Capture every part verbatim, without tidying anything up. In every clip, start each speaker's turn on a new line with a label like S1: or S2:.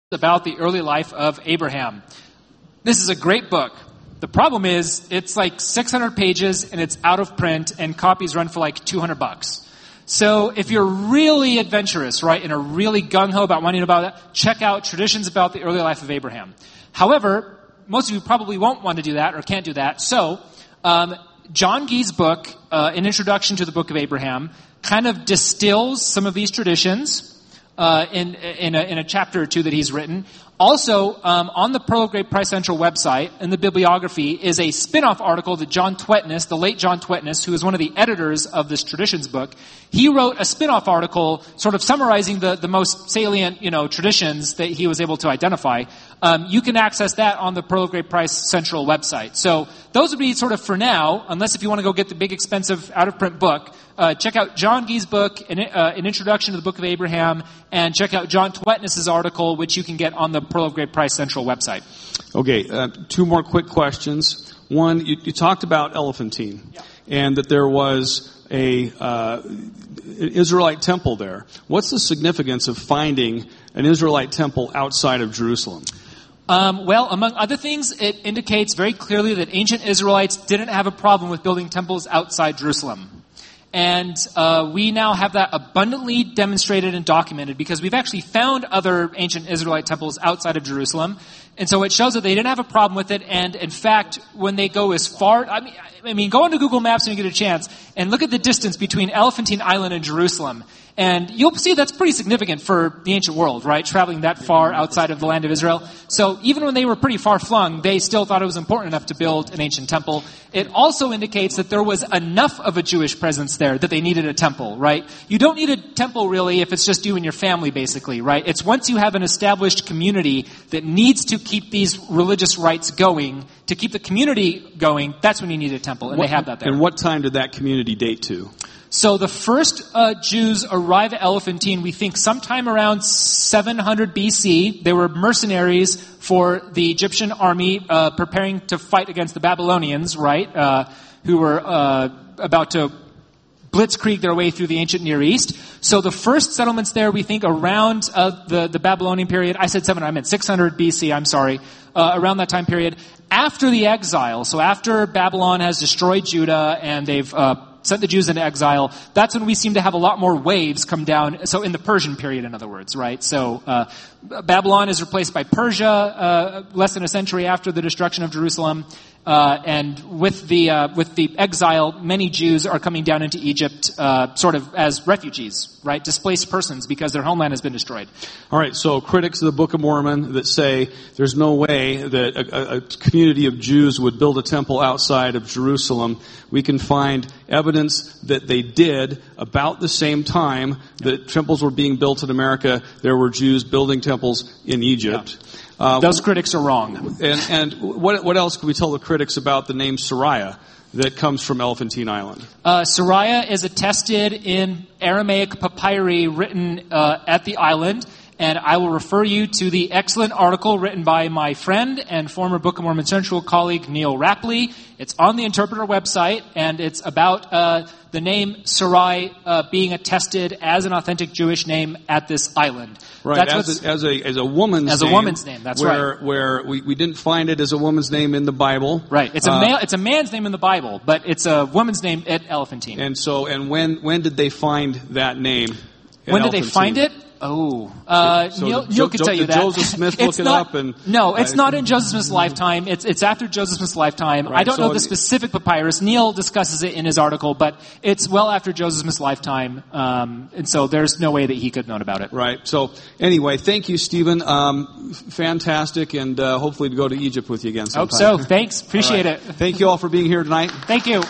S1: About the early life of Abraham. This is a great book. The problem is it's like six hundred pages and it's out of print and copies run for like two hundred bucks. So if you're really adventurous, right, and are really gung-ho about wanting to know about that, check out Traditions About the Early Life of Abraham. However, most of you probably won't want to do that or can't do that. So um, John Gee's book, uh, An Introduction to the Book of Abraham, kind of distills some of these traditions Uh, in in a, in a chapter or two that he's written. Also, um, on the Pearl of Great Price Central website, in the bibliography, is a spin-off article that John Twetness, the late John Twetness, who is one of the editors of this traditions book, he wrote a spin-off article sort of summarizing the, the most salient, you know, traditions that he was able to identify. Um, you can access that on the Pearl of Great Price Central website. So those would be sort of for now, unless if you want to go get the big expensive out-of-print book. Uh, check out John Gee's book, an, uh, an Introduction to the Book of Abraham, and check out John Twetness's article, which you can get on the Pearl of Great Price Central website.
S2: Okay, uh, two more quick questions. One, you, you talked about Elephantine, yeah. and that there was a uh, Israelite temple there. What's the significance of finding an Israelite temple outside of Jerusalem?
S1: Um, well, among other things, it indicates very clearly that ancient Israelites didn't have a problem with building temples outside Jerusalem. And uh, we now have that abundantly demonstrated and documented because we've actually found other ancient Israelite temples outside of Jerusalem. And so it shows that they didn't have a problem with it. And in fact, when they go as far, I mean, I mean, go onto Google Maps when you get a chance and look at the distance between Elephantine Island and Jerusalem. And you'll see that's pretty significant for the ancient world, right? Traveling that far outside of the land of Israel. So even when they were pretty far flung, they still thought it was important enough to build an ancient temple. It also indicates that there was enough of a Jewish presence there that they needed a temple, right? You don't need a temple really if it's just you and your family, basically, right? It's once you have an established community that needs to keep these religious rites going, to keep the community going, that's when you need a temple, and
S2: what,
S1: they have that there.
S2: And what time did that community date to?
S1: So the first uh, Jews arrive at Elephantine, we think sometime around seven hundred B C. They were mercenaries for the Egyptian army uh, preparing to fight against the Babylonians, right, uh, who were uh, about to blitzkrieg their way through the ancient Near East. So the first settlements there, we think, around uh, the, the Babylonian period. I said seven hundred, I meant six hundred B C, I'm sorry. Uh, around that time period. After the exile, so after Babylon has destroyed Judah and they've uh, sent the Jews into exile, that's when we seem to have a lot more waves come down. So in the Persian period, in other words, right? So uh, Babylon is replaced by Persia uh, less than a century after the destruction of Jerusalem. Uh, and with the uh, with the exile, many Jews are coming down into Egypt, uh, sort of as refugees, right? Displaced persons because their homeland has been destroyed.
S2: All right. So critics of the Book of Mormon that say there's no way that a, a community of Jews would build a temple outside of Jerusalem, we can find evidence that they did about the same time that temples were being built in America. There were Jews building temples in Egypt.
S1: Yeah. Uh, Those critics are wrong.
S2: And, and what, what else can we tell the critics about the name Sariah that comes from Elephantine Island?
S1: Uh, Sariah is attested in Aramaic papyri written uh, at the island. And I will refer you to the excellent article written by my friend and former Book of Mormon Central colleague Neil Rapley. It's on the Interpreter website, and it's about uh, the name Sarai uh, being attested as an authentic Jewish name at this island.
S2: Right,
S1: That's
S2: as, a, as a as a woman's
S1: as
S2: name.
S1: As a woman's name, that's
S2: where,
S1: right.
S2: Where we, we didn't find it as a woman's name in the Bible.
S1: Right, it's a
S2: uh,
S1: male, it's a man's name in the Bible, but it's a woman's name at Elephantine.
S2: And so, and when when did they find that name?
S1: When did they find it? Oh, uh,
S2: so
S1: Neil,
S2: jo-
S1: Neil could
S2: jo-
S1: tell you
S2: did
S1: that.
S2: Joseph Smith look it
S1: not,
S2: up? And
S1: no, it's
S2: uh,
S1: not in Joseph Smith's lifetime. It's it's after Joseph Smith's lifetime.
S2: Right,
S1: I don't
S2: so
S1: know the specific papyrus. Neil discusses it in his article, but it's well after Joseph Smith's lifetime, um, and so there's no way that he could have known about it.
S2: Right. So anyway, thank you, Stephen. Um, fantastic, and uh, hopefully to go to Egypt with you again sometime.
S1: Hope so. Thanks. Appreciate
S2: right.
S1: it.
S2: Thank you all for being here tonight.
S1: Thank you.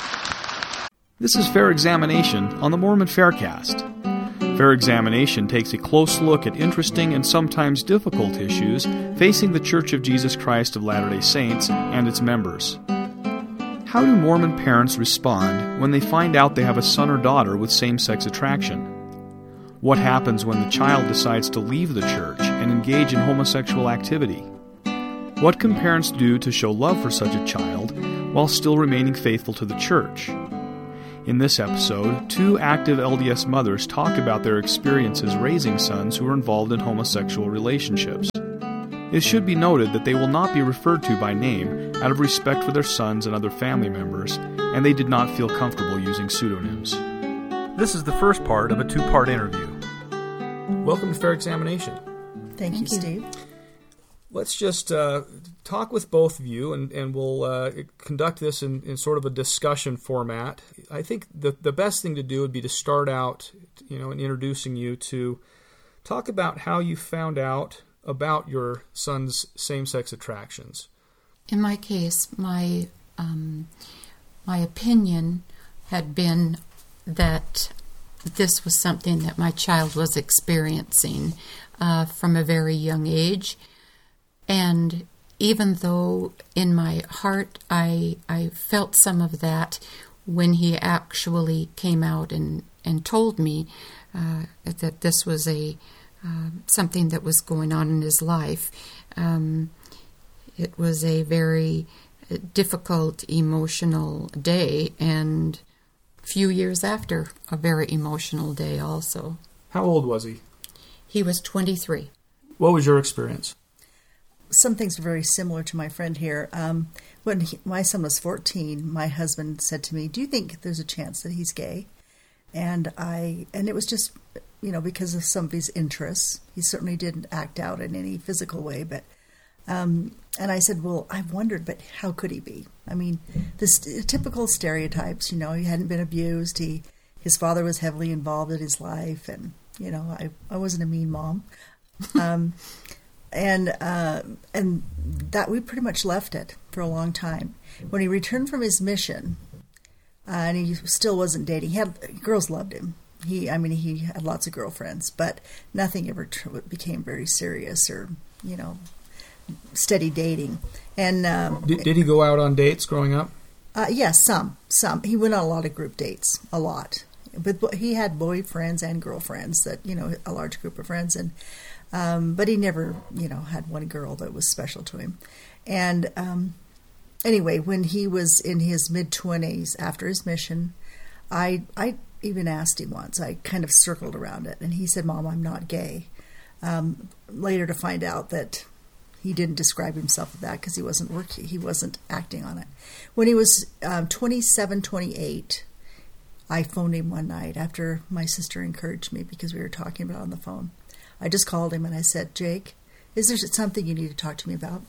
S3: This is Fair Examination on the Mormon Faircast. Fair Examination takes a close look at interesting and sometimes difficult issues facing the Church of Jesus Christ of Latter-day Saints and its members. How do Mormon parents respond when they find out they have a son or daughter with same-sex attraction? What happens when the child decides to leave the church and engage in homosexual activity? What can parents do to show love for such a child while still remaining faithful to the church? In this episode, two active L D S mothers talk about their experiences raising sons who are involved in homosexual relationships. It should be noted that they will not be referred to by name out of respect for their sons and other family members, and they did not feel comfortable using pseudonyms. This is the first part of a two-part interview. Welcome to Fair Examination.
S4: Thank, Thank you, Steve.
S3: Let's just uh, talk with both of you, and, and we'll uh, conduct this in, in sort of a discussion format. I think the the best thing to do would be to start out, you know, in introducing you to talk about how you found out about your son's same-sex attractions.
S4: In my case, my um, my opinion had been that this was something that my child was experiencing uh, from a very young age. And even though in my heart I I felt some of that when he actually came out and, and told me uh, that this was a uh, something that was going on in his life, um, it was a very difficult, emotional day, and a few years after, a very emotional day also.
S3: How old was he?
S4: He was twenty-three.
S3: What was your experience?
S5: Some things are very similar to my friend here. Um, when he, my son was fourteen, my husband said to me, "Do you think there's a chance that he's gay?" And I, and it was just, you know, because of some of his interests. He certainly didn't act out in any physical way, but, um, and I said, "Well, I've wondered, but how could he be? I mean, the st- typical stereotypes. You know, he hadn't been abused. He, his father was heavily involved in his life, and you know, I, I wasn't a mean mom." Um, And uh, and that we pretty much left it for a long time. When he returned from his mission, uh, and he still wasn't dating, he had girls loved him. He, I mean, he had lots of girlfriends, but nothing ever tr- became very serious or, you know, steady dating. And um,
S3: did, did he go out on dates growing up?
S5: Uh, yes, some, some. He went on a lot of group dates, a lot. But he had boyfriends and girlfriends that, you know, a large group of friends, and. Um, but he never, you know, had one girl that was special to him. And um, anyway, when he was in his mid-twenties after his mission, I I even asked him once. I kind of circled around it. And he said, "Mom, I'm not gay." Um, later to find out that he didn't describe himself as that because he wasn't working. He wasn't acting on it. When he was um, twenty-seven, twenty-eight, I phoned him one night after my sister encouraged me because we were talking about it on the phone. I just called him and I said, "Jake, is there something you need to talk to me about?"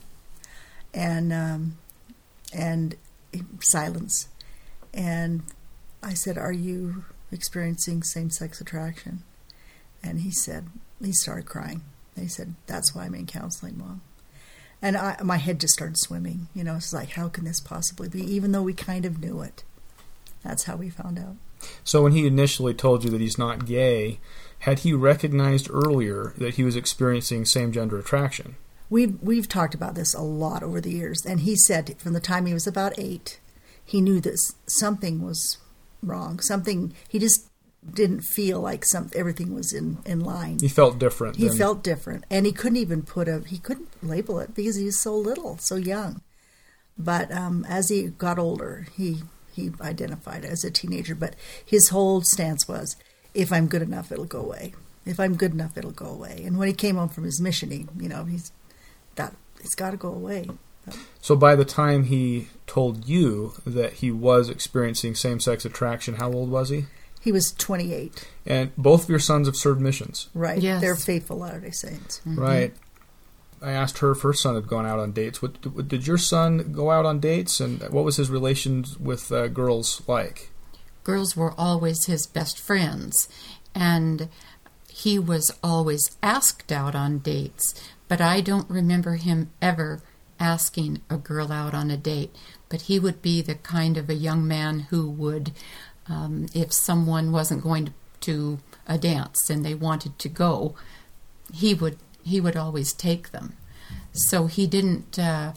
S5: And um, and silence. And I said, "Are you experiencing same-sex attraction?" And he said, he started crying. And he said, "That's why I'm in counseling, Mom." And I, my head just started swimming. You know, it's like, how can this possibly be? Even though we kind of knew it. That's how we found out.
S3: So when he initially told you that he's not gay, had he recognized earlier that he was experiencing same-gender attraction?
S5: We've, we've talked about this a lot over the years, and he said from the time he was about eight, he knew that something was wrong. Something, he just didn't feel like some everything was in, in line.
S3: He felt different.
S5: He
S3: than...
S5: felt different, and he couldn't even put a, he couldn't label it because he was so little, so young. But um, as he got older, he, he identified as a teenager, but his whole stance was, if I'm good enough, it'll go away. If I'm good enough, it'll go away. And when he came home from his mission, he, you know, he's that it's got to go away.
S3: So by the time he told you that he was experiencing same-sex attraction, how old was he?
S5: He was twenty-eight.
S3: And both of your sons have served missions.
S5: Right.
S4: Yes.
S5: They're faithful Latter-day Saints.
S4: Mm-hmm.
S3: Right. I asked her if her son had gone out on dates. What, did your son go out on dates, and what was his relations with uh, girls like?
S4: Girls were always his best friends, and he was always asked out on dates, but I don't remember him ever asking a girl out on a date. But he would be the kind of a young man who would, um, if someone wasn't going to, to a dance and they wanted to go, he would he would always take them. So he didn't, uh,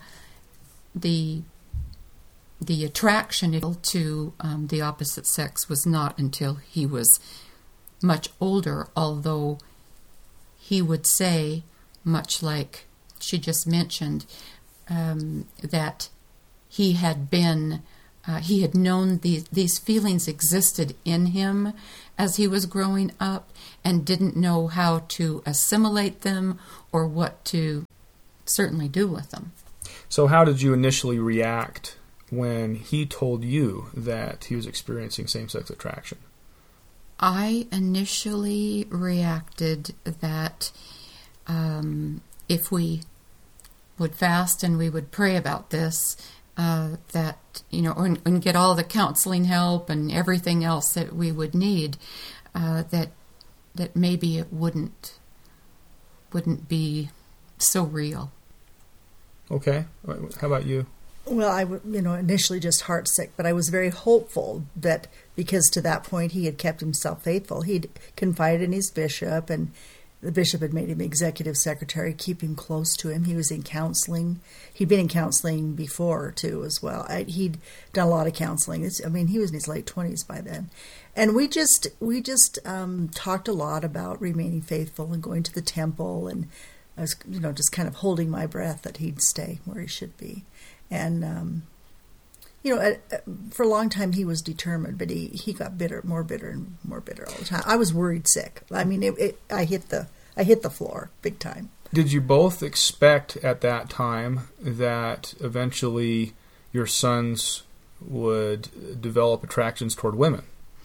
S4: the the attraction to um, the opposite sex was not until he was much older, although he would say, much like she just mentioned, um, that he had been uh, he had known these, these feelings existed in him as he was growing up and didn't know how to assimilate them or what to certainly do with them.
S3: So how did you initially react when he told you that he was experiencing same-sex attraction?
S4: I initially reacted that um, if we would fast and we would pray about this, uh, that, you know, and, and get all the counseling help and everything else that we would need, uh, that that maybe it wouldn't wouldn't be so real.
S3: Okay. How about you?
S5: Well, I, you know, initially just heartsick, but I was very hopeful that because to that point he had kept himself faithful. He'd confided in his bishop, and the bishop had made him executive secretary, keep him close to him. He was in counseling. He'd been in counseling before, too, as well. I, he'd done a lot of counseling. It's, I mean, he was in his late twenties by then. And we just we just um, talked a lot about remaining faithful and going to the temple, and I was, you know, just kind of holding my breath that he'd stay where he should be. And, um, you know, uh, for a long time he was determined, but he, he got bitter, more bitter and more bitter all the time. I was worried sick. I mean, it, it, I hit the I hit the floor big time.
S3: Did you both expect at that time that eventually your sons would develop attractions toward women?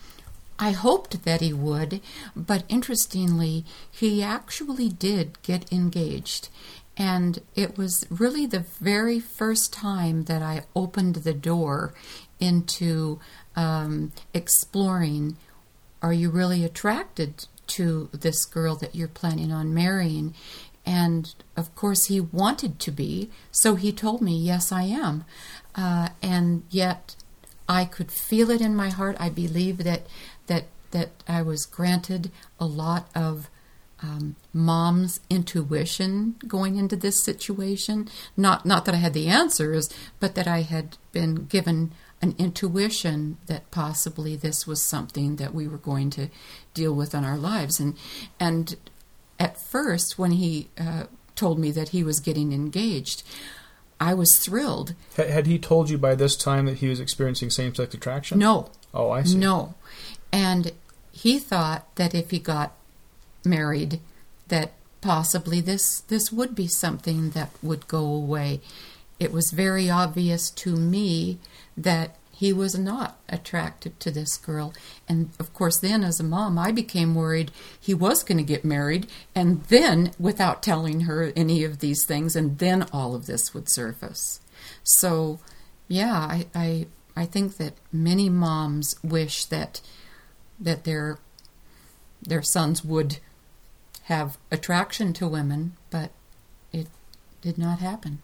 S4: I hoped that he would, but interestingly, he actually did get engaged. And it was really the very first time that I opened the door into um, exploring, are you really attracted to this girl that you're planning on marrying? And, of course, he wanted to be, so he told me, yes, I am. Uh, and yet I could feel it in my heart. I believe that, that, that I was granted a lot of Um, mom's intuition going into this situation. Not not that I had the answers, but that I had been given an intuition that possibly this was something that we were going to deal with in our lives. And and at first, when he uh, told me that he was getting engaged, I was thrilled.
S3: Had he told you by this time that he was experiencing same-sex attraction?
S4: No.
S3: Oh, I see.
S4: No. And he thought that if he got married, that possibly this this would be something that would go away. It was very obvious to me that he was not attracted to this girl. And of course then as a mom I became worried he was going to get married, and then without telling her any of these things, and then all of this would surface. So yeah, I I, I think that many moms wish that that their their sons would have attraction to women, but it did not happen.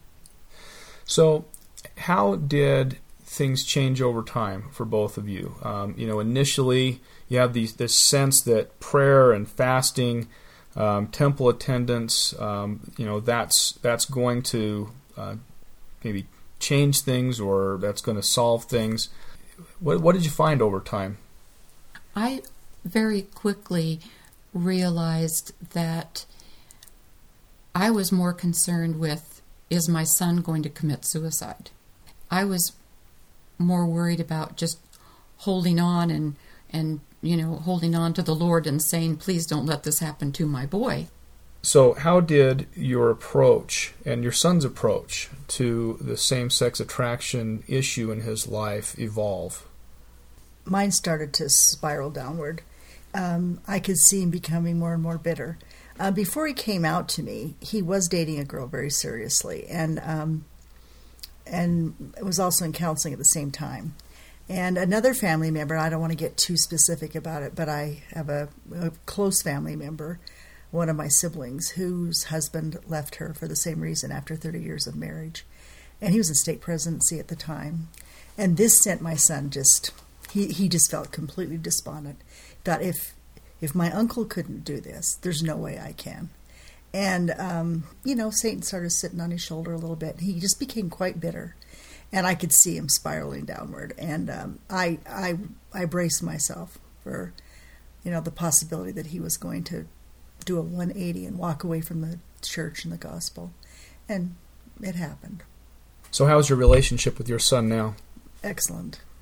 S3: So how did things change over time for both of you? Um, you know, initially you have these, this sense that prayer and fasting, um, temple attendance, um, you know, that's that's going to uh, maybe change things, or that's going to solve things. What, what did you find over time?
S4: I very quickly realized that I was more concerned with, is my son going to commit suicide? I was more worried about just holding on and, and you know, holding on to the Lord and saying, please don't let this happen to my boy.
S3: So how did your approach and your son's approach to the same-sex attraction issue in his life evolve?
S5: Mine started to spiral downward. Um, I could see him becoming more and more bitter. Uh, before he came out to me, he was dating a girl very seriously, and um, and was also in counseling at the same time. And another family member, I don't want to get too specific about it, but I have a, a close family member, one of my siblings, whose husband left her for the same reason after thirty years of marriage. And he was in state presidency at the time. And this sent my son just, he, he just felt completely despondent. Thought, if if my uncle couldn't do this, there's no way I can. And, um, you know, Satan started sitting on his shoulder a little bit. He just became quite bitter. And I could see him spiraling downward. And um, I, I, I braced myself for, you know, the possibility that he was going to do a one eighty and walk away from the church and the gospel. And it happened.
S3: So how's your relationship with your son now?
S5: Excellent.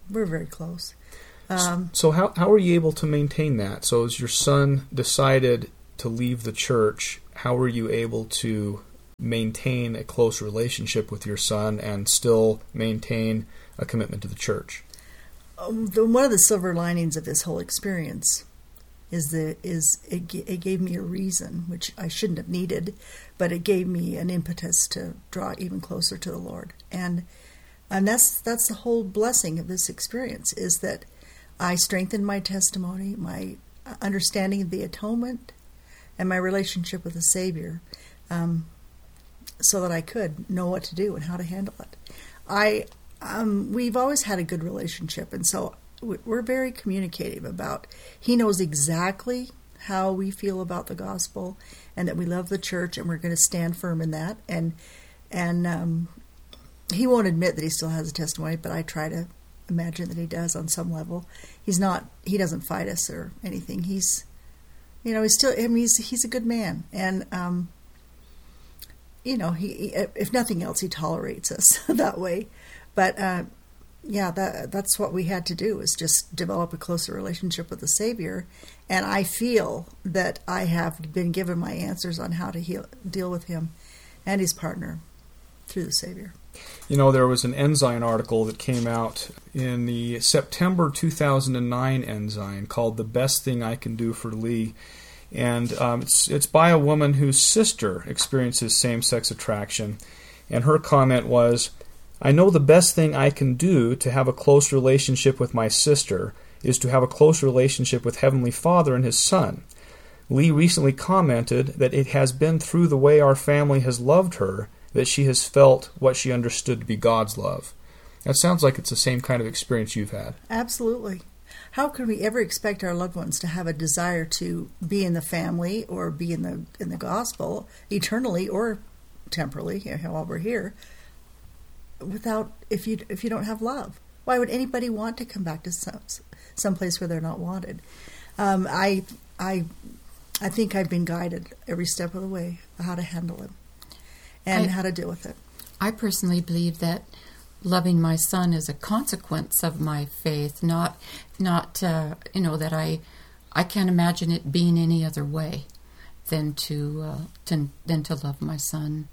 S5: we're very close. Um,
S3: so how how were you able to maintain that? So as your son decided to leave the church, how were you able to maintain a close relationship with your son and still maintain a commitment to the church?
S5: Um, the, one of the silver linings of this whole experience is the is it, it gave me a reason, which I shouldn't have needed, but it gave me an impetus to draw even closer to the Lord. And and that's that's the whole blessing of this experience, is that I strengthened my testimony, my understanding of the atonement, and my relationship with the Savior, um, so that I could know what to do and how to handle it. I um, we've always had a good relationship, and so we're very communicative about, he knows exactly how we feel about the gospel and that we love the church and we're going to stand firm in that. And and um, he won't admit that he still has a testimony, but I try to imagine that he does on some level. He's not, he doesn't fight us or anything. He's, you know, he's still, I mean, he's, he's a good man. And, um, you know, he, if nothing else, he tolerates us that way. But, uh, yeah, that that's what we had to do, is just develop a closer relationship with the Savior. And I feel that I have been given my answers on how to heal, deal with him and his partner through the Savior.
S3: You know, there was an Ensign article that came out in the September two thousand nine Ensign called "The Best Thing I Can Do for Lee." And um, it's, it's by a woman whose sister experiences same-sex attraction. And her comment was, "I know the best thing I can do to have a close relationship with my sister is to have a close relationship with Heavenly Father and His Son. Lee recently commented that it has been through the way our family has loved her that she has felt what she understood to be God's love." That sounds like it's the same kind of experience you've had.
S5: Absolutely. How can we ever expect our loved ones to have a desire to be in the family or be in the in the gospel eternally or temporally, while we're here, without if you if you don't have love? Why would anybody want to come back to some some place where they're not wanted? Um, I I I think I've been guided every step of the way how to handle it and I, how to deal with it.
S4: I personally believe that loving my son is a consequence of my faith, not not uh, you know that I I can't imagine it being any other way than to uh, to than to love my son.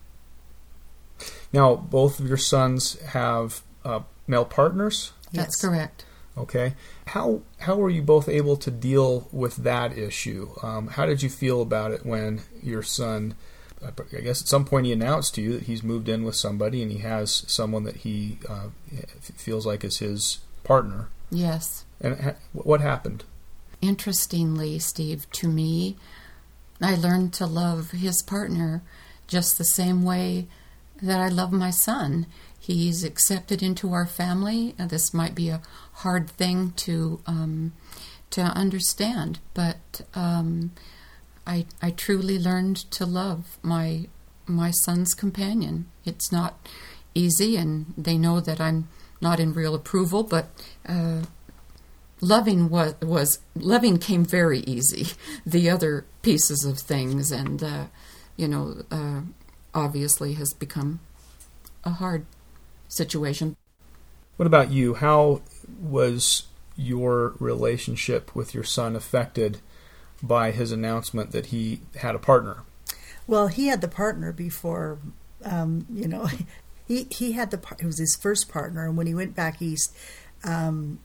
S3: Now, both of your sons have uh, male partners?
S4: That's
S5: Yes.
S4: correct.
S3: Okay. How how were you both able to deal with that issue? Um, how did you feel about it when your son, I guess at some point he announced to you that he's moved in with somebody and he has someone that he uh, feels like is his partner?
S4: Yes.
S3: And ha- what happened?
S4: Interestingly, Steve, to me, I learned to love his partner just the same way that I love my son. He's accepted into our family. And this might be a hard thing to um, to understand, but um, I I truly learned to love my my son's companion. It's not easy, and they know that I'm not in real approval, but uh, loving was was loving came very easy. The other pieces of things, and uh, you know, uh, obviously has become a hard situation.
S3: What about you? How was your relationship with your son affected by his announcement that he had a partner?
S5: Well, he had the partner before, um, you know, he, he had the, it was his first partner, and when he went back east, um,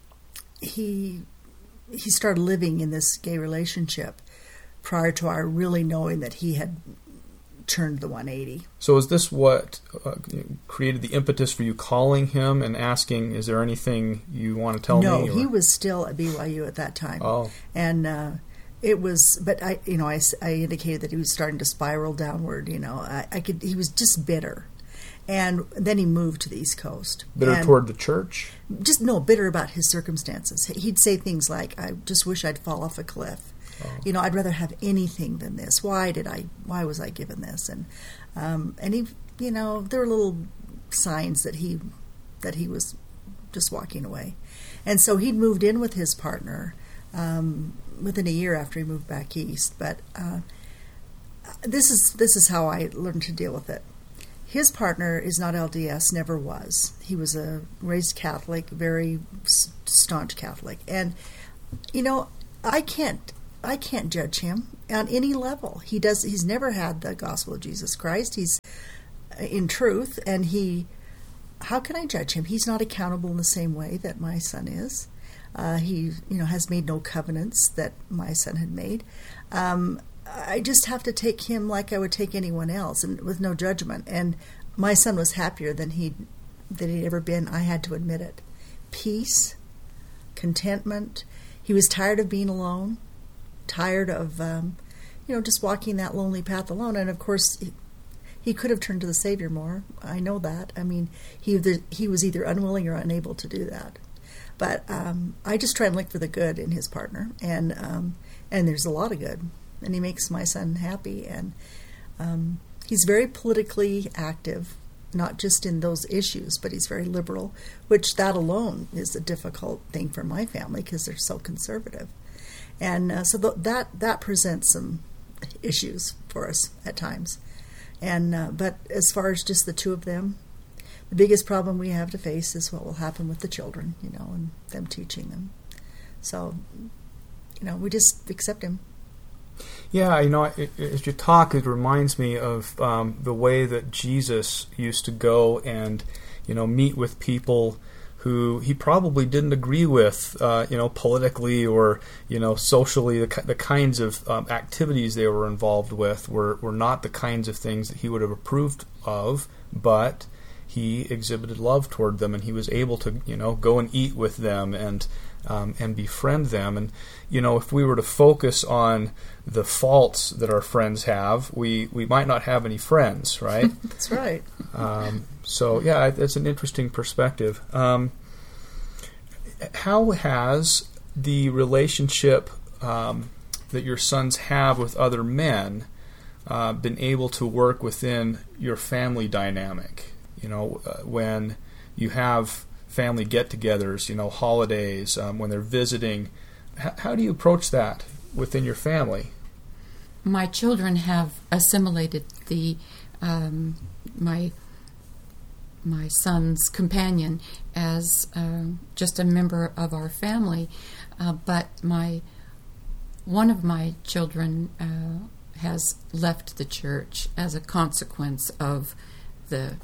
S5: he he started living in this gay relationship prior to our really knowing that he had turned the one eighty.
S3: So is this what uh, created the impetus for you calling him and asking, is there anything you want to tell
S5: no,
S3: me?
S5: No, he was still at B Y U at that time.
S3: Oh.
S5: And uh, it was, but I, you know, I, I indicated that he was starting to spiral downward, you know. I, I could, he was just bitter. And then he moved to the East Coast.
S3: Bitter
S5: and
S3: toward the church?
S5: Just, no, bitter about his circumstances. He'd say things like, I just wish I'd fall off a cliff. Oh. You know, I'd rather have anything than this. Why did I? Why was I given this? And um, and he, you know, there were little signs that he that he was just walking away. And so he'd moved in with his partner um, within a year after he moved back east. But uh, this is this is how I learned to deal with it. his partner is not L D S, never was. He was a raised Catholic, very staunch Catholic. And, you know, I can't I can't judge him on any level. He does. He's never had the gospel of Jesus Christ. He's in truth, and he, how can I judge him? He's not accountable in the same way that my son is. Uh, he, you know, has made no covenants that my son had made. Um, I just have to take him like I would take anyone else, and with no judgment. And my son was happier than he than he'd ever been. I had to admit it. Peace, contentment. He was tired of being alone, tired of, um, you know, just walking that lonely path alone. And of course, he, he could have turned to the Savior more. I know that. I mean, he he was either unwilling or unable to do that. But um, I just try and look for the good in his partner, and um, and there's a lot of good, and he makes my son happy, and um, he's very politically active, not just in those issues, but he's very liberal, which that alone is a difficult thing for my family because they're so conservative, and uh, so th- that that presents some issues for us at times, and uh, but as far as just the two of them. The biggest problem we have to face is what will happen with the children, you know, and them teaching them. So, you know, we just accept him.
S3: Yeah, you know, it, as you talk, it reminds me of um, the way that Jesus used to go and, you know, meet with people who he probably didn't agree with, uh, you know, politically or, you know, socially. The, the kinds of um, activities they were involved with were, were not the kinds of things that he would have approved of, but he exhibited love toward them, and he was able to, you know, go and eat with them and um, and befriend them. And, you know, if we were to focus on the faults that our friends have, we, we might not have any friends, right?
S5: That's right.
S3: Um, so, yeah, that's an interesting perspective. Um, how has the relationship um, that your sons have with other men uh, been able to work within your family dynamic? You know, uh, when you have family get-togethers, you know, holidays, um, when they're visiting, h- how do you approach that within your family?
S4: My children have assimilated the um, my my son's companion as uh, just a member of our family, uh, but my one of my children uh, has left the church as a consequence of the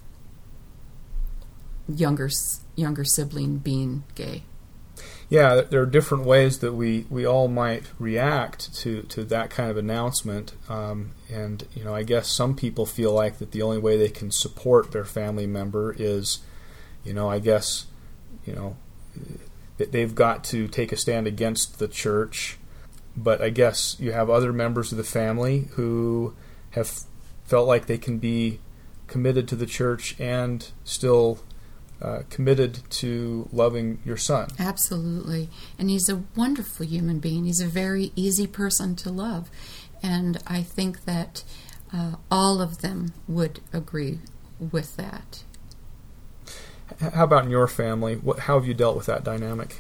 S4: younger younger sibling being gay.
S3: Yeah, there are different ways that we, we all might react to, to that kind of announcement. Um, and, you know, I guess some people feel like that the only way they can support their family member is, you know, I guess, you know, that they've got to take a stand against the church. But I guess you have other members of the family who have felt like they can be committed to the church and still Uh, committed to loving your son.
S4: Absolutely. And he's a wonderful human being. He's a very easy person to love. And I think that uh, all of them would agree with that.
S3: How about in your family? What, how have you dealt with that dynamic?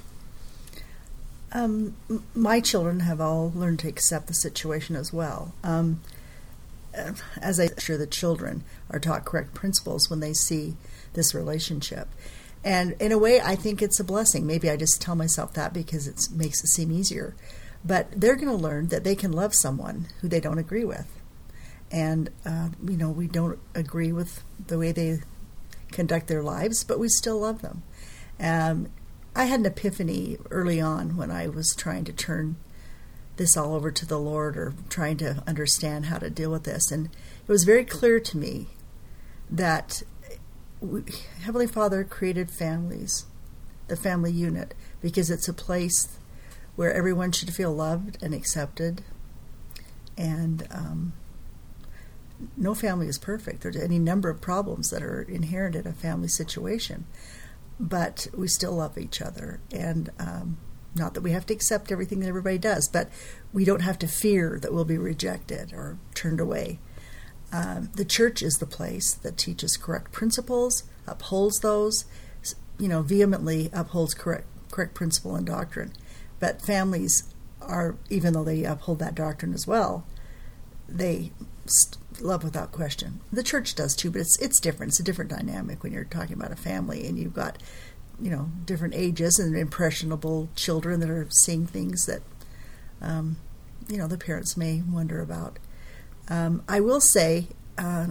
S5: Um, m- my children have all learned to accept the situation as well. Um, as I'm sure the children are taught correct principles when they see this relationship. And in a way, I think it's a blessing. Maybe I just tell myself that because it makes it seem easier. But they're going to learn that they can love someone who they don't agree with. And, uh, you know, we don't agree with the way they conduct their lives, but we still love them. Um, I had an epiphany early on when I was trying to turn this all over to the Lord or trying to understand how to deal with this. And it was very clear to me that we, Heavenly Father created families, the family unit, because it's a place where everyone should feel loved and accepted. And um, no family is perfect. There's any number of problems that are inherent in a family situation. But we still love each other. And um, not that we have to accept everything that everybody does, but we don't have to fear that we'll be rejected or turned away. Um, the church is the place that teaches correct principles, upholds those, you know, vehemently upholds correct correct principle and doctrine. But families are, even though they uphold that doctrine as well, they love without question. The church does too, but it's it's different. It's a different dynamic when you're talking about a family and you've got, you know, different ages and impressionable children that are seeing things that, um, you know, the parents may wonder about. Um, I will say, uh,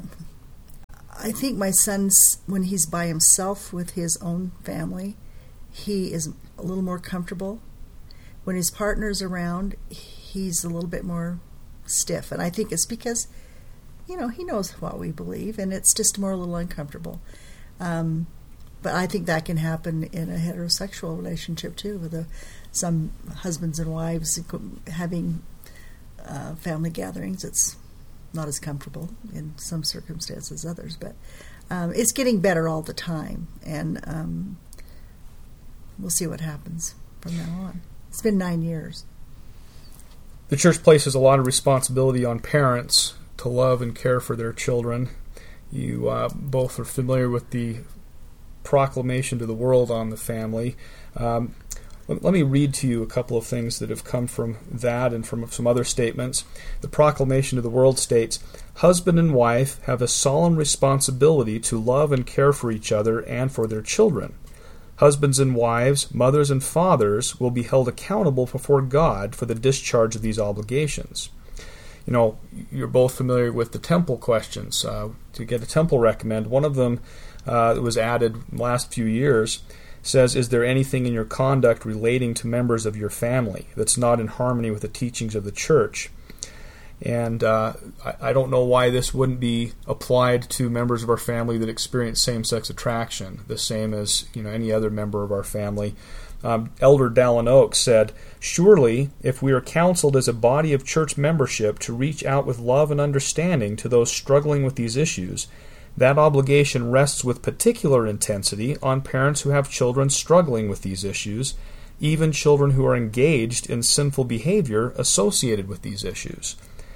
S5: I think my son's, when he's by himself with his own family, he is a little more comfortable. When his partner's around, he's a little bit more stiff. And I think it's because, you know, he knows what we believe, and it's just more a little uncomfortable. Um, but I think that can happen in a heterosexual relationship, too, with a, some husbands and wives having uh, family gatherings. It's not as comfortable in some circumstances as others, but um, it's getting better all the time, and um, we'll see what happens from now on. It's been nine years.
S3: The church places a lot of responsibility on parents to love and care for their children. You uh, both are familiar with the proclamation to the world on the family. Um, let, let me read to you a couple of things that have come from that and from some other statements. The proclamation to the world states, "Husband and wife have a solemn responsibility to love and care for each other and for their children. Husbands and wives, mothers and fathers will be held accountable before God for the discharge of these obligations." You know, you're both familiar with the temple questions. Uh, to get a temple recommend, one of them uh, that was added in the last few years says, "Is there anything in your conduct relating to members of your family that's not in harmony with the teachings of the church?" And uh, I, I don't know why this wouldn't be applied to members of our family that experience same-sex attraction, the same as, you know, any other member of our family. Um, Elder Dallin Oaks said, "Surely, if we are counseled as a body of church membership to reach out with love and understanding to those struggling with these issues, that obligation rests with particular intensity on parents who have children struggling with these issues, even children who are engaged in sinful behavior associated with these issues."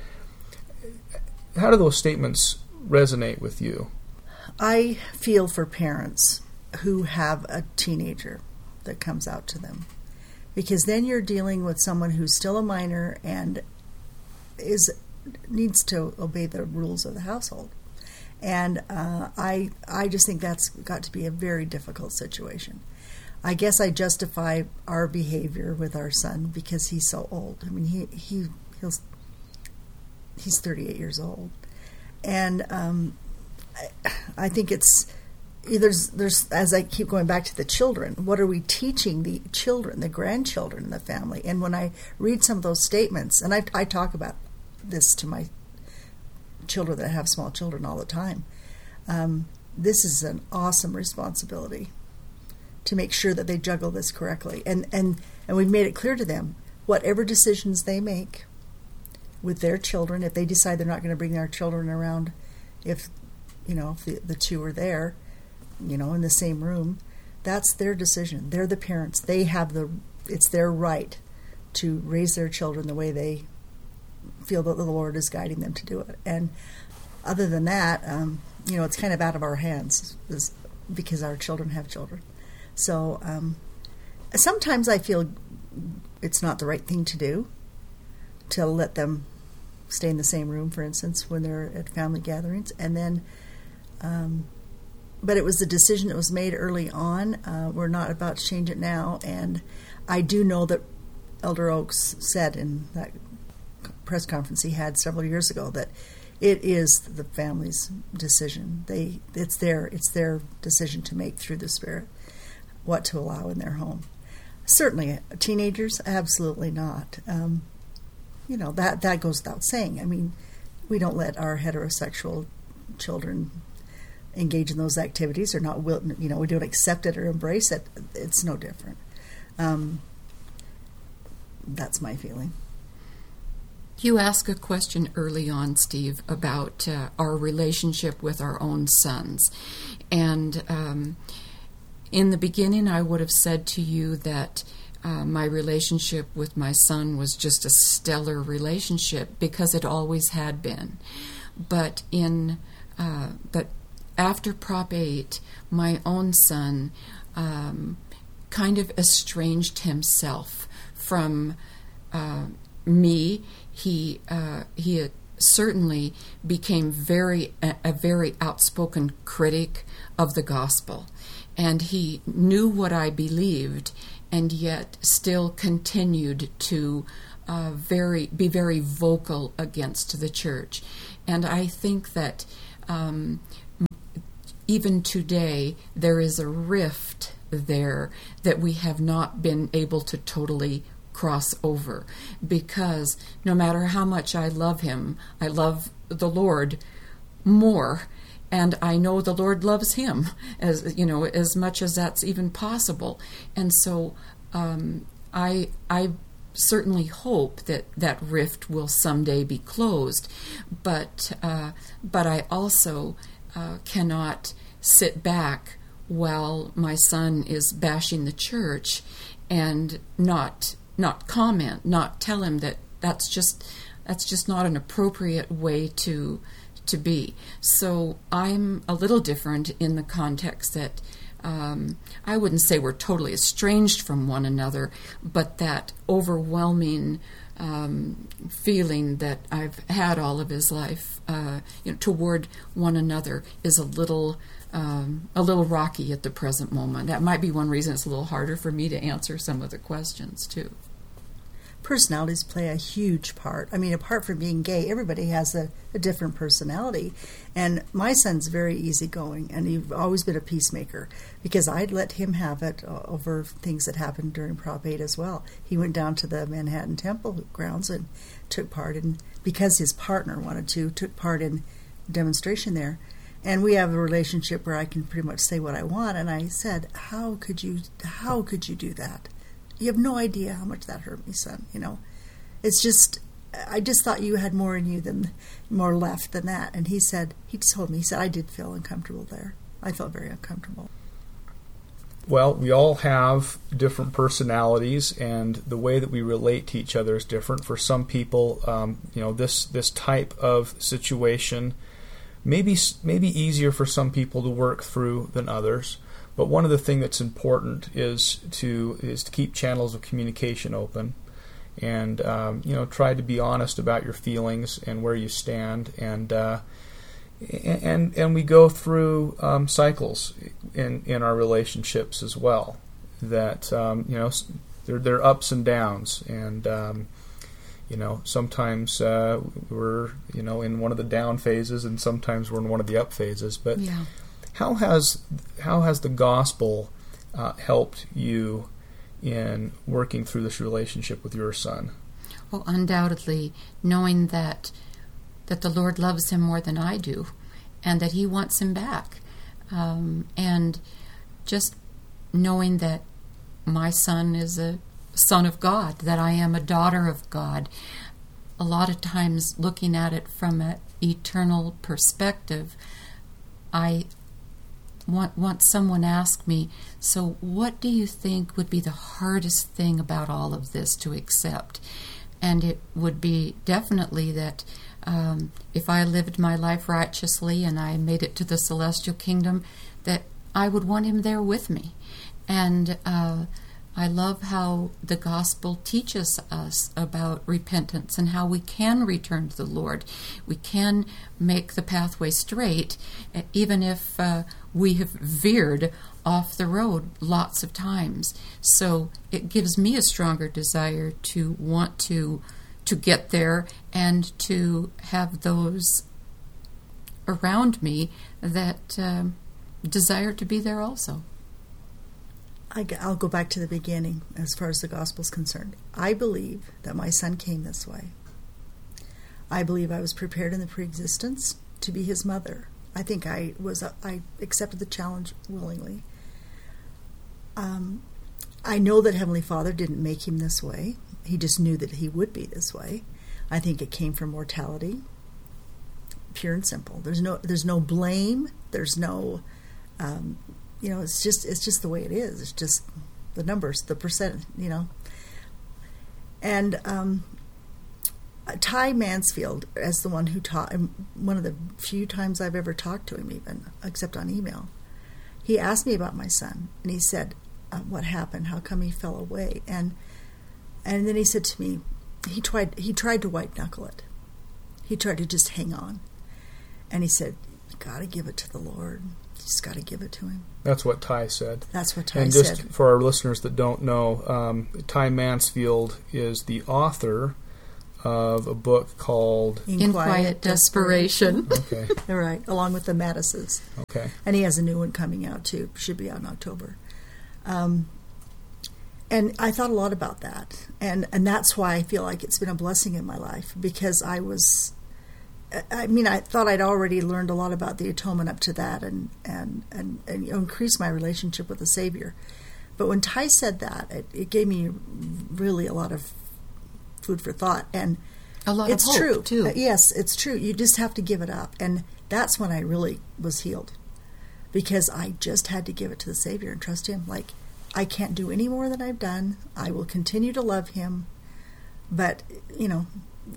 S3: How do those statements resonate with you?
S5: I feel for parents who have a teenager that comes out to them, because then you're dealing with someone who's still a minor and is needs to obey the rules of the household. And uh, I I just think that's got to be a very difficult situation. I guess I justify our behavior with our son because he's so old. I mean, he he he'll, he's thirty-eight years old, and um, I, I think it's there's there's as I keep going back to the children. What are we teaching the children, the grandchildren in the family? And when I read some of those statements, and I I talk about this to my children that have small children all the time, um, this is an awesome responsibility to make sure that they juggle this correctly. And and and we've made it clear to them, whatever decisions they make with their children, if they decide they're not going to bring their children around, if you know if the, the two are there, you know, in the same room, that's their decision. They're the parents. They have the, it's their right to raise their children the way they feel that the Lord is guiding them to do it. And other than that, um, you know, it's kind of out of our hands is, because our children have children. So um, sometimes I feel it's not the right thing to do, to let them stay in the same room, for instance, when they're at family gatherings. And then, um, but it was a decision that was made early on. Uh, we're not about to change it now. And I do know that Elder Oaks said in that press conference he had several years ago that it is the family's decision. They, it's their, it's their decision to make through the Spirit what to allow in their home. Certainly, teenagers, absolutely not. Um, you know, that, that goes without saying. I mean, we don't let our heterosexual children engage in those activities or not, will, you know, we don't accept it or embrace it. It's no different. Um, that's my feeling.
S4: You asked a question early on, Steve, about uh, our relationship with our own sons. And um, in the beginning, I would have said to you that uh, my relationship with my son was just a stellar relationship because it always had been. But in uh, but after Prop eight, my own son um, kind of estranged himself from uh, me. He uh, he certainly became very a, a very outspoken critic of the gospel, and he knew what I believed, and yet still continued to uh, very be very vocal against the church. And I think that um, even today there is a rift there that we have not been able to totally cross over, because no matter how much I love him, I love the Lord more, and I know the Lord loves him as you know as much as that's even possible. And so um, I I certainly hope that that rift will someday be closed, but uh, but I also uh, cannot sit back while my son is bashing the church and not not comment, not tell him that that's just that's just not an appropriate way to to be. So I'm a little different in the context that um, I wouldn't say we're totally estranged from one another, but that overwhelming um, feeling that I've had all of his life, uh, you know, toward one another is a little um, a little rocky at the present moment. That might be one reason it's a little harder for me to answer some of the questions too.
S5: Personalities play a huge part. I mean, apart from being gay, everybody has a, a different personality. And my son's very easygoing, and he's always been a peacemaker, because I'd let him have it over things that happened during Prop eight as well. He went down to the Manhattan Temple grounds and took part in, because his partner wanted to, took part in demonstration there. And we have a relationship where I can pretty much say what I want. And I said, how could you, how could you do that? You have no idea how much that hurt me, son. You know, it's just, I just thought you had more in you than, more left than that. And he said, he told me, he said, I did feel uncomfortable there. I felt very uncomfortable.
S3: Well, we all have different personalities, and the way that we relate to each other is different. For some people, um, you know, this this type of situation may be, may be easier for some people to work through than others. But one of the things that's important is to is to keep channels of communication open, and um, you know, try to be honest about your feelings and where you stand, and uh, and and we go through um, cycles in in our relationships as well. That um, you know, there there are ups and downs, and um, you know, sometimes uh, we're you know in one of the down phases, and sometimes we're in one of the up phases. But
S4: yeah.
S3: How has how has the gospel uh, helped you in working through this relationship with your son?
S4: Well, undoubtedly, knowing that that the Lord loves him more than I do, and that he wants him back, um, and just knowing that my son is a son of God, that I am a daughter of God. A lot of times, looking at it from an eternal perspective, I once someone asked me, so what do you think would be the hardest thing about all of this to accept? And it would be definitely that um, if I lived my life righteously and I made it to the celestial kingdom, that I would want him there with me. And uh, I love how the gospel teaches us about repentance and how we can return to the Lord. We can make the pathway straight, even if uh, we have veered off the road lots of times. So it gives me a stronger desire to want to to get there, and to have those around me that um, desire to be there also.
S5: I'll go back to the beginning as far as the gospel is concerned. I believe that my son came this way. I believe I was prepared in the preexistence to be his mother. I think I was. I accepted the challenge willingly. Um, I know that Heavenly Father didn't make him this way. He just knew that he would be this way. I think it came from mortality, pure and simple. There's no. There's no blame. There's no. Um, You know, it's just it's just the way it is. It's just the numbers, the percent, you know. And um, Ty Mansfield, as the one who taught, one of the few times I've ever talked to him, even except on email, he asked me about my son, and he said, uh, "What happened? How come he fell away?" And and then he said to me, he tried he tried to white knuckle it, he tried to just hang on. And he said, you got to give it to the Lord. You just got to give it to him.
S3: That's what Ty said.
S5: That's what Ty
S3: and just
S5: said.
S3: For our listeners that don't know, um, Ty Mansfield is the author of a book called
S4: In, In Quiet, Quiet Desperation.
S5: Okay. All right, along with the Mattises.
S3: Okay.
S5: And he has a new one coming out, too. Should be out in October. Um, and I thought a lot about that. And, and that's why I feel like it's been a blessing in my life, because I was... I mean, I thought I'd already learned a lot about the atonement up to that and, and, and, and you know, increased my relationship with the Savior. But when Ty said that, it, it gave me really a lot of food for thought. And
S4: a lot
S5: it's
S4: of hope,
S5: true.
S4: too.
S5: Uh, yes, it's true. You just have to give it up. And that's when I really was healed, because I just had to give it to the Savior and trust Him. Like, I can't do any more than I've done. I will continue to love Him. But, you know...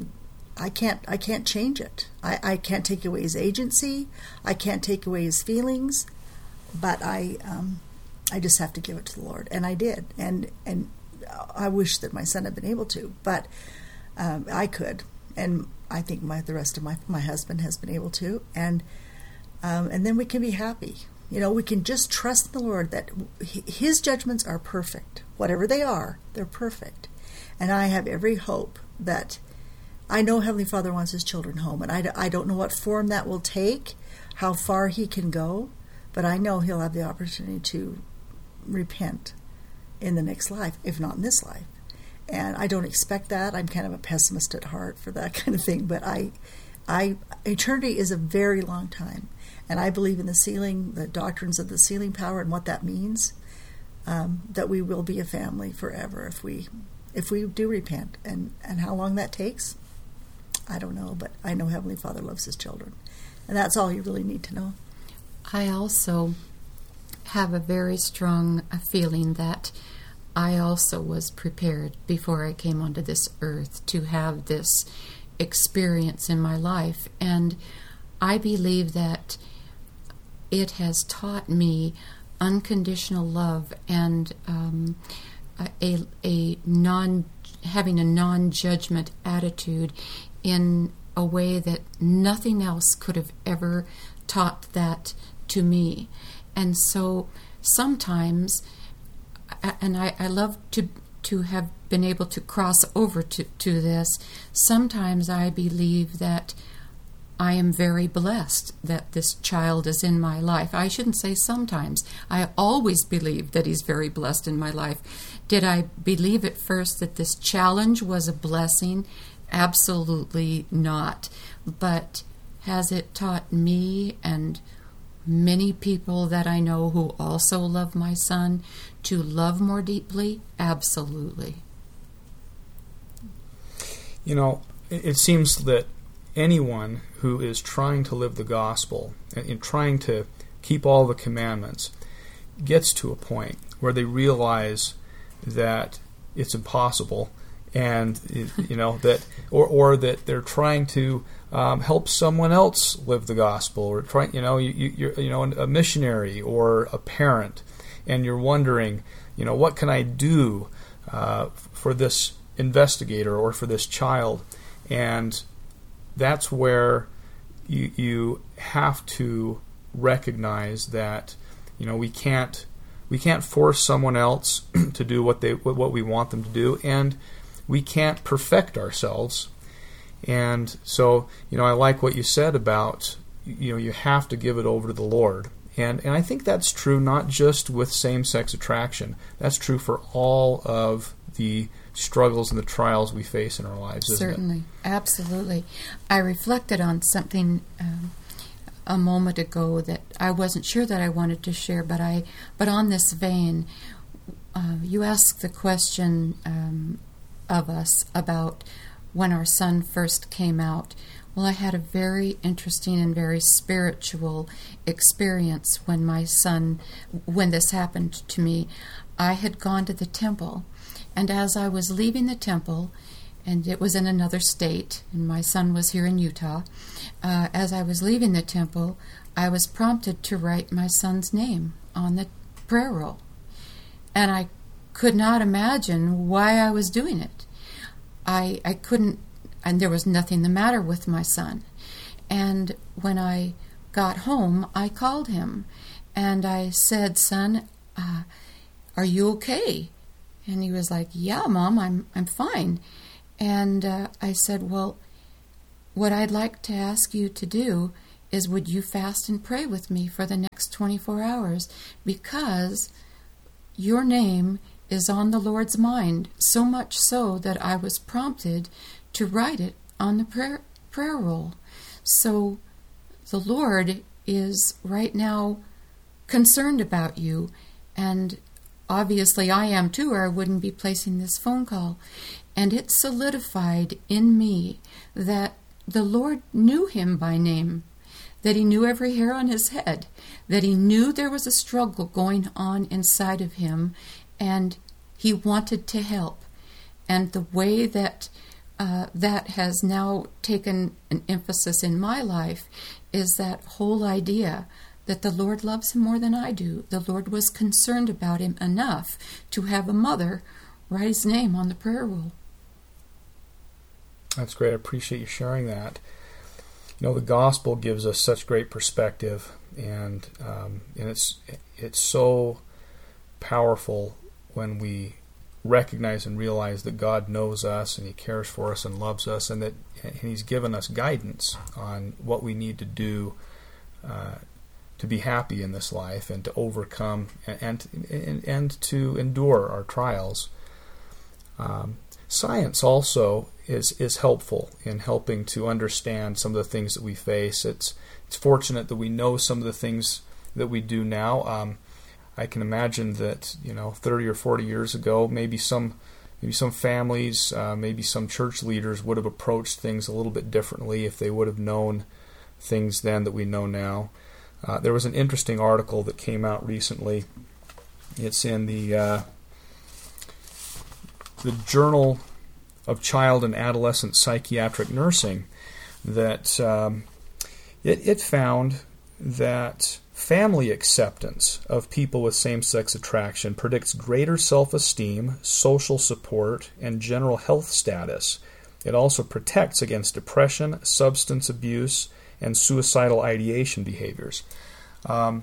S5: I can't I can't change it. I, I can't take away his agency. I can't take away his feelings. But I um, I just have to give it to the Lord. And I did. And and I wish that my son had been able to. But um, I could. And I think my the rest of my, my husband has been able to. And um, and then we can be happy. You know, we can just trust in the Lord that his judgments are perfect. Whatever they are, they're perfect. And I have every hope that... I know Heavenly Father wants His children home, and I, I don't know what form that will take, how far He can go, but I know He'll have the opportunity to repent in the next life, if not in this life. And I don't expect that. I'm kind of a pessimist at heart for that kind of thing, but I, I, eternity is a very long time, and I believe in the sealing, the doctrines of the sealing power and what that means, um, that we will be a family forever if we, if we do repent, and, and how long that takes, I don't know, but I know Heavenly Father loves His children. And that's all you really need to know.
S4: I also have a very strong feeling that I also was prepared before I came onto this earth to have this experience in my life. And I believe that it has taught me unconditional love and um, a, a non having a non-judgment attitude in a way that nothing else could have ever taught that to me. And so sometimes, and I, I love to to have been able to cross over to, to this, sometimes I believe that I am very blessed that this child is in my life. I shouldn't say sometimes. I always believe that he's very blessed in my life. Did I believe at first that this challenge was a blessing? Absolutely not. But has it taught me and many people that I know who also love my son to love more deeply? Absolutely.
S3: You know, it seems that anyone who is trying to live the gospel and trying to keep all the commandments gets to a point where they realize that it's impossible, and you know that, or or that they're trying to um, help someone else live the gospel, or trying, you know, you, you you're you know a missionary or a parent, and you're wondering, you know, what can I do uh, for this investigator or for this child, and that's where you you have to recognize that, you know, we can't we can't force someone else to do what they what we want them to do, and we can't perfect ourselves. And so, you know, I like what you said about, you know, you have to give it over to the Lord. And and I think that's true not just with same-sex attraction. That's true for all of the struggles and the trials we face in our lives, isn't it?
S4: Certainly. Absolutely. I reflected on something um, a moment ago that I wasn't sure that I wanted to share, but I but on this vein, uh, you asked the question um, of us about when our son first came out. Well, I had a very interesting and very spiritual experience when my son, when this happened to me. I had gone to the temple, and as I was leaving the temple, and it was in another state, and my son was here in Utah, uh, as I was leaving the temple, I was prompted to write my son's name on the prayer roll. And I could not imagine why I was doing it. I I couldn't and there was nothing the matter with my son. And when I got home, I called him, and I said, "Son, uh, are you okay?" And he was like, "Yeah, Mom, I'm I'm fine." And uh, I said, "Well, what I'd like to ask you to do is, would you fast and pray with me for the next twenty-four hours? Because your name is on the Lord's mind, so much so that I was prompted to write it on the prayer, prayer roll. So the Lord is right now concerned about you, and obviously I am too, or I wouldn't be placing this phone call. And it solidified in me that the Lord knew him by name, that he knew every hair on his head, that he knew there was a struggle going on inside of him, and he wanted to help. And the way that uh, that has now taken an emphasis in my life is that whole idea that the Lord loves him more than I do. The Lord was concerned about him enough to have a mother write his name on the prayer roll.
S3: That's great. I appreciate you sharing that. You know, the gospel gives us such great perspective, and um, and it's it's so powerful when we recognize and realize that God knows us and He cares for us and loves us, and that and He's given us guidance on what we need to do uh, to be happy in this life and to overcome and and, and to endure our trials. Um, science also is is helpful in helping to understand some of the things that we face. It's it's fortunate that we know some of the things that we do now. Um, I can imagine that, you know, thirty or forty years ago, maybe some maybe some families, uh, maybe some church leaders would have approached things a little bit differently if they would have known things then that we know now. Uh, there was an interesting article that came out recently. It's in the uh, the Journal of Child and Adolescent Psychiatric Nursing that um, it, it found that family acceptance of people with same-sex attraction predicts greater self-esteem, social support, and general health status. It also protects against depression, substance abuse, and suicidal ideation behaviors. Um,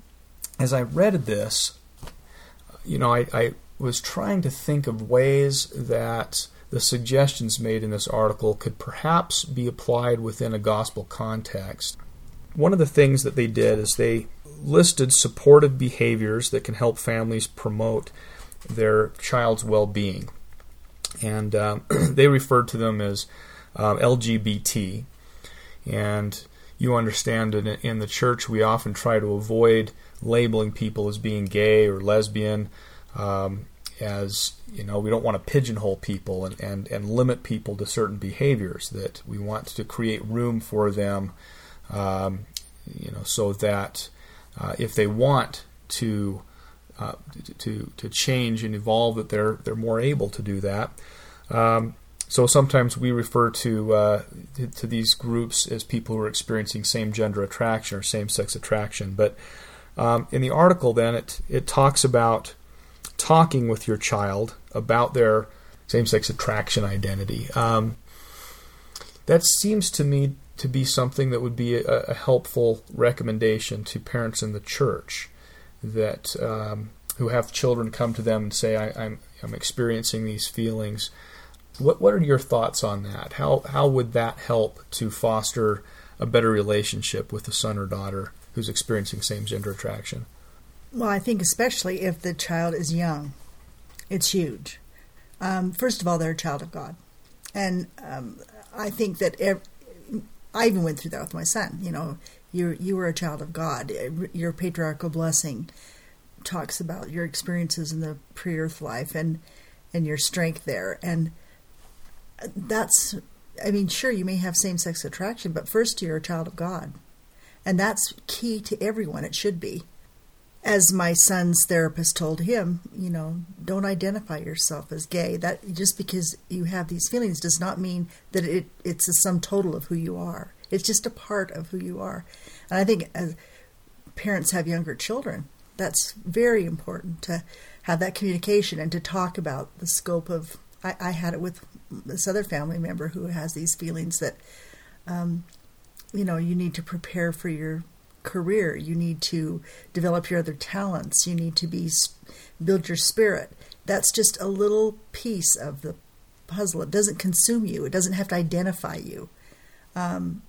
S3: as I read this, you know, I, I was trying to think of ways that the suggestions made in this article could perhaps be applied within a gospel context. One of the things that they did is they listed supportive behaviors that can help families promote their child's well-being. And um, they referred to them as um, L G B T. And you understand that in the church we often try to avoid labeling people as being gay or lesbian, um, as, you know, we don't want to pigeonhole people and, and, and limit people to certain behaviors, that we want to create room for them, um, you know, so that uh, if they want to, uh, to to change and evolve, that they're they're more able to do that. Um, so sometimes we refer to, uh, to to these groups as people who are experiencing same-gender attraction or same-sex attraction. But um, in the article, then, it it talks about talking with your child about their same-sex attraction identity. Um, that seems to me to be something that would be a, a helpful recommendation to parents in the church that um, who have children come to them and say, I, I'm I'm experiencing these feelings. What what are your thoughts on that? How how would that help to foster a better relationship with the son or daughter who's experiencing same-gender attraction?
S5: Well, I think especially if the child is young, it's huge. Um, first of all, they're a child of God. And um, I think that ev- I even went through that with my son. You know, you you were a child of God. Your patriarchal blessing talks about your experiences in the pre-earth life and, and your strength there. And that's, I mean, sure, you may have same-sex attraction, but first you're a child of God. And that's key to everyone. It should be. As my son's therapist told him, you know, don't identify yourself as gay. That just because you have these feelings does not mean that it it's a sum total of who you are. It's just a part of who you are. And I think as parents have younger children, that's very important to have that communication and to talk about the scope of. I, I had it with this other family member who has these feelings that, um, you know, you need to prepare for your career. You need to develop your other talents. You need to be build your spirit. That's just a little piece of the puzzle. It doesn't consume you. It doesn't have to identify you. Um,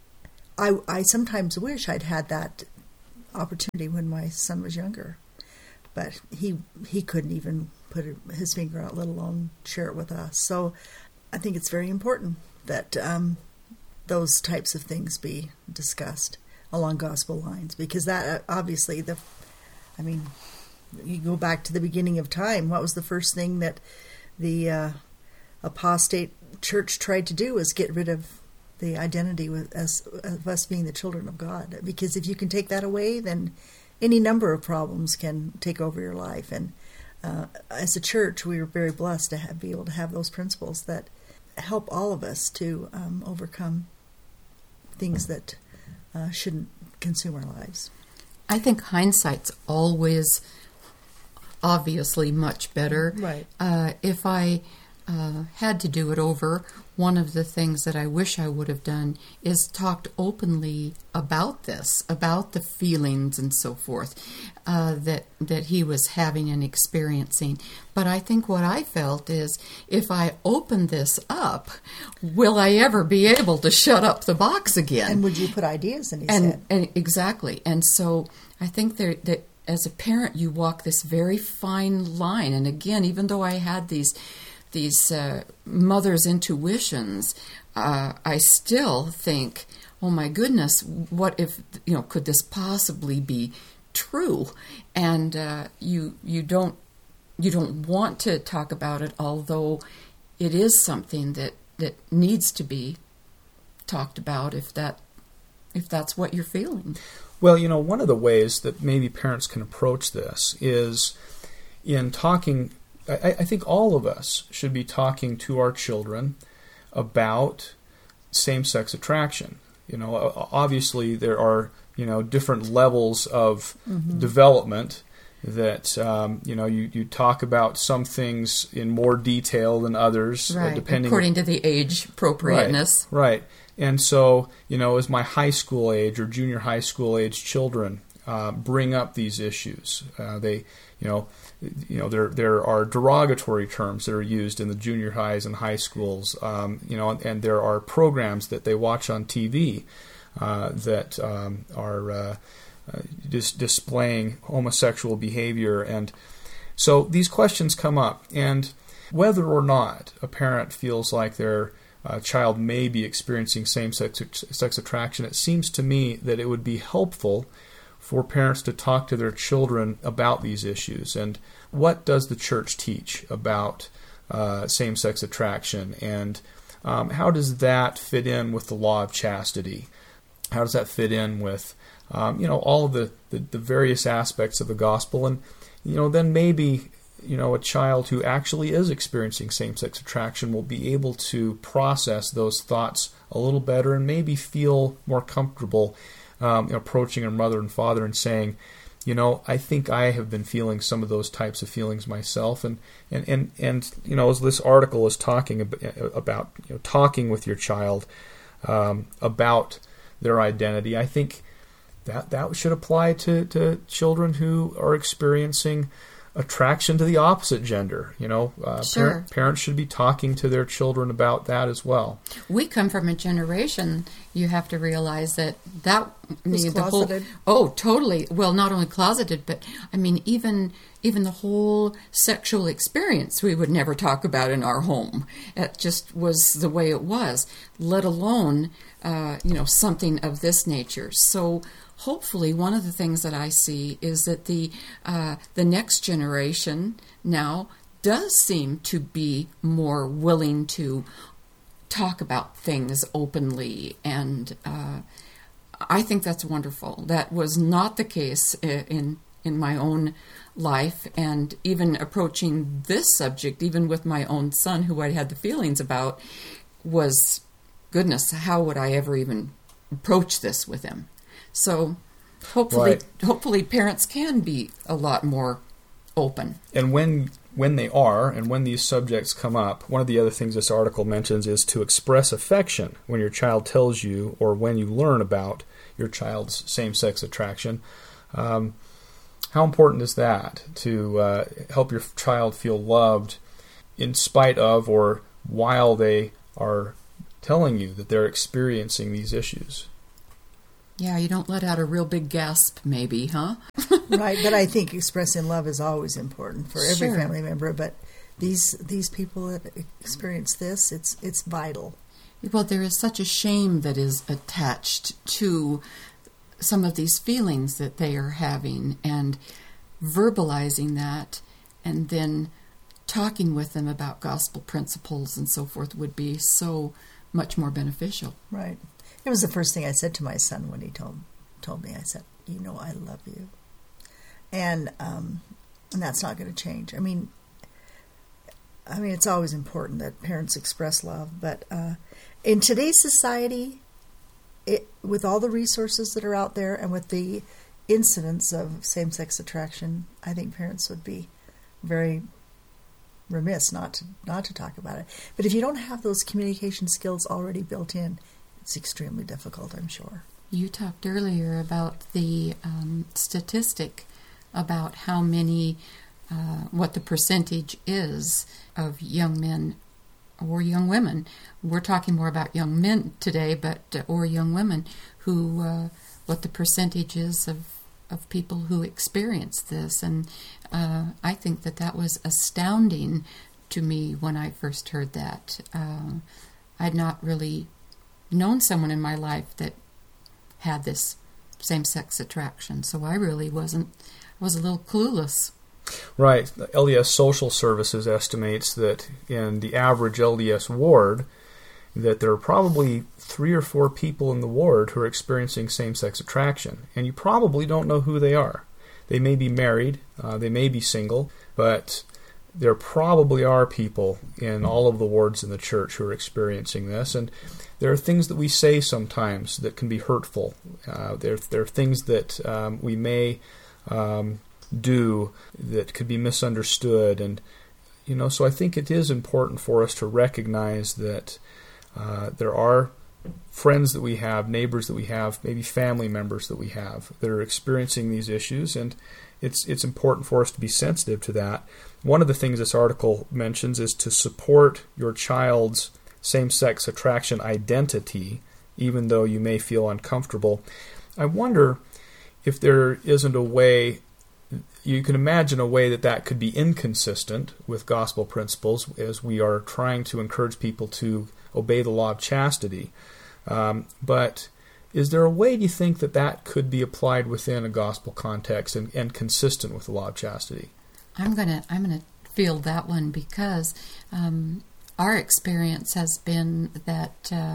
S5: I, I sometimes wish I'd had that opportunity when my son was younger, but he he couldn't even put his finger out, let alone share it with us. So I think it's very important that um, those types of things be discussed along gospel lines, because that uh, obviously the, I mean, you go back to the beginning of time. What was the first thing that the uh, apostate church tried to do? Was get rid of the identity with us, of us being the children of God. Because if you can take that away, then any number of problems can take over your life. And uh, as a church, we are very blessed to have, be able to have those principles that help all of us to um, overcome things that uh, shouldn't consume our lives.
S4: I think hindsight's always obviously much better.
S5: Right.
S4: Uh, if I uh, had to do it over, one of the things that I wish I would have done is talked openly about this, about the feelings and so forth uh, that that he was having and experiencing. But I think what I felt is, if I open this up, will I ever be able to shut up the box again?
S5: And would you put ideas in his
S4: and,
S5: head?
S4: And exactly. And so I think there, that as a parent, you walk this very fine line. And again, even though I had these these uh, mother's intuitions, uh, I still think, oh my goodness, what if, you know, could this possibly be true? And uh, you you don't you don't want to talk about it, although it is something that, that needs to be talked about if that if that's what you're feeling.
S3: Well, you know, one of the ways that maybe parents can approach this is in talking. I, I think all of us should be talking to our children about same-sex attraction. You know, obviously there are, you know, different levels of mm-hmm. development that, um, you know, you, you talk about some things in more detail than others.
S4: Right,
S3: uh, depending
S4: according to the age appropriateness.
S3: Right, right. And so, you know, as my high school age or junior high school age children uh, bring up these issues, uh, they, you know, You know, there there are derogatory terms that are used in the junior highs and high schools. Um, you know, and, and there are programs that they watch on T V uh, that um, are uh, uh, dis- displaying homosexual behavior, and so these questions come up. And whether or not a parent feels like their uh, child may be experiencing same-sex sex attraction, it seems to me that it would be helpful for parents to talk to their children about these issues. And what does the church teach about uh, same-sex attraction? And um, how does that fit in with the law of chastity? How does that fit in with, um, you know, all of the, the, the various aspects of the gospel? And, you know, then maybe, you know, a child who actually is experiencing same-sex attraction will be able to process those thoughts a little better and maybe feel more comfortable Um, approaching her mother and father and saying, you know, I think I have been feeling some of those types of feelings myself. And, and, and, and you know, as this article is talking about, you know, talking with your child um, about their identity, I think that that should apply to, to children who are experiencing attraction to the opposite gender. You know, uh,
S4: sure.
S3: par- parents should be talking to their children about that as well.
S4: We come from a generation, you have to realize that that I mean,
S5: Was
S4: the whole,
S5: closeted.
S4: oh, totally. Well, not only closeted, but I mean, even even the whole sexual experience we would never talk about in our home. It just was the way it was. Let alone, uh, you know, something of this nature. So. Hopefully, one of the things that I see is that the uh, the next generation now does seem to be more willing to talk about things openly, and uh, I think that's wonderful. That was not the case in in my own life, and even approaching this subject, even with my own son, who I had the feelings about, was, goodness, how would I ever even approach this with him? So hopefully,
S3: right.
S4: hopefully parents can be a lot more open.
S3: And when when they are and when these subjects come up, one of the other things this article mentions is to express affection when your child tells you or when you learn about your child's same-sex attraction. Um, how important is that to uh, help your child feel loved in spite of or while they are telling you that they're experiencing these issues?
S4: Yeah, you don't let out a real big gasp, maybe, huh?
S5: Right, but I think expressing love is always important for every
S4: Sure.
S5: family member. But these these people that experience this, it's it's vital.
S4: Well, there is such a shame that is attached to some of these feelings that they are having, and verbalizing that and then talking with them about gospel principles and so forth would be so much more beneficial.
S5: Right. It was the first thing I said to my son when he told told me. I said, "You know, I love you," and um, and that's not going to change. I mean, I mean, it's always important that parents express love, but uh, in today's society, it, with all the resources that are out there and with the incidence of same-sex attraction, I think parents would be very remiss not to not to talk about it. But if you don't have those communication skills already built in, it's extremely difficult, I'm sure.
S4: You talked earlier about the um, statistic about how many, uh, what the percentage is of young men or young women. We're talking more about young men today, but uh, or young women who, uh, what the percentage is of, of people who experience this. And uh, I think that that was astounding to me when I first heard that. Uh, I'd not really known someone in my life that had this same-sex attraction, so I really wasn't, I was a little clueless.
S3: Right. L D S Social Services estimates that in the average L D S ward, that there are probably three or four people in the ward who are experiencing same-sex attraction, and you probably don't know who they are. They may be married, uh, they may be single, but there probably are people in all of the wards in the church who are experiencing this, and there are things that we say sometimes that can be hurtful. Uh, there, there are things that um, we may um, do that could be misunderstood, and you know. So I think it is important for us to recognize that uh, there are friends that we have, neighbors that we have, maybe family members that we have that are experiencing these issues, and it's it's important for us to be sensitive to that. One of the things this article mentions is to support your child's same-sex attraction identity, even though you may feel uncomfortable. I wonder if there isn't a way, you can imagine a way that that could be inconsistent with gospel principles as we are trying to encourage people to obey the law of chastity. Um, but is there a way, do you think, that that could be applied within a gospel context and, and consistent with the law of chastity?
S4: I'm gonna I'm gonna field that one because um, our experience has been that uh,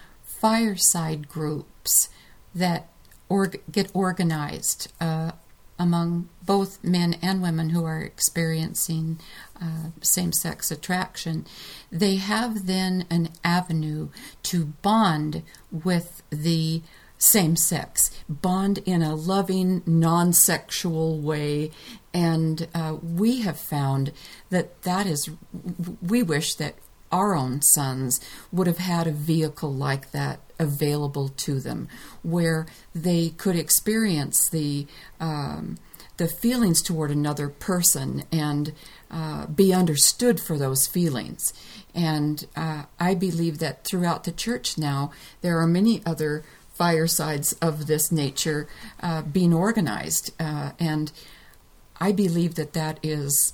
S4: fireside groups that org- get organized uh, among both men and women who are experiencing uh, same-sex attraction, they have then an avenue to bond with the same sex, bond in a loving, non-sexual way, and uh, we have found that that is, we wish that our own sons would have had a vehicle like that available to them, where they could experience the um, the feelings toward another person and uh, be understood for those feelings. And uh, I believe that throughout the church now, there are many other firesides of this nature uh, being organized. Uh, and I believe that that is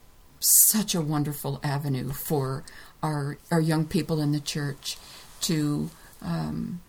S4: such a wonderful avenue for our, our young people in the church to um,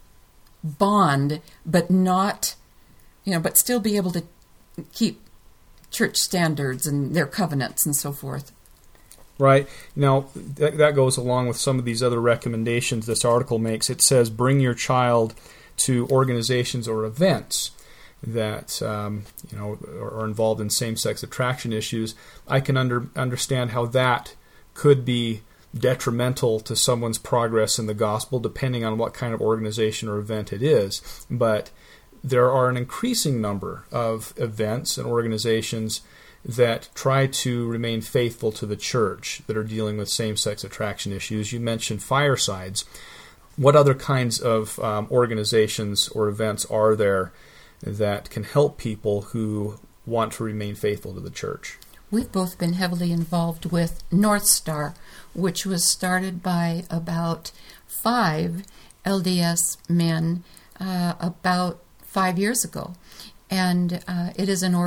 S4: bond, but not, you know, but still be able to keep church standards and their covenants and so forth.
S3: Right. Now, that, that goes along with some of these other recommendations this article makes. It says bring your child to organizations or events that um, you know are involved in same-sex attraction issues. I can under, understand how that could be detrimental to someone's progress in the gospel, depending on what kind of organization or event it is. But there are an increasing number of events and organizations that try to remain faithful to the church, that are dealing with same-sex attraction issues. You mentioned Firesides. What other kinds of um, organizations or events are there that can help people who want to remain faithful to the church?
S4: We've both been heavily involved with North Star, which was started by about five L D S men uh, about five years ago. And uh, it is an